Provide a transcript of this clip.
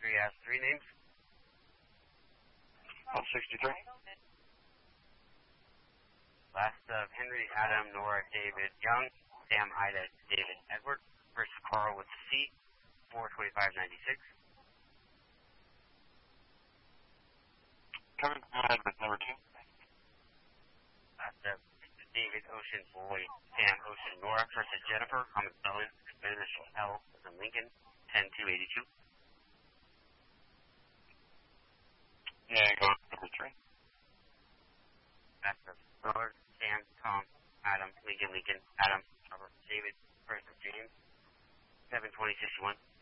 3 has 3 names. 163. Last of Henry, Adam, Nora, David, Young, Sam, Ida, David, Edward, versus Carl with C, 425.96. Coming go ahead with number 2. Last of David, Ocean, Boyd, Sam, Ocean, Nora, versus Jennifer, Common Spelling, initial L, as in Lincoln, 10282. Yeah, go with number 3. Last of Miller, Sam, Tom, Adam, Lincoln, Adam, Robert, David, versus James, 72061.